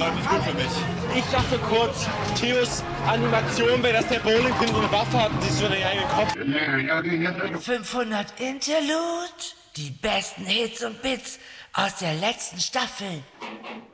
läuft nicht gut für mich. Ich dachte kurz, Theos Animation wäre, dass der Bowlingpin so eine Waffe hat und sich so in den eigenen Kopf. 500 Interlude, die besten Hits und Bits aus der letzten Staffel.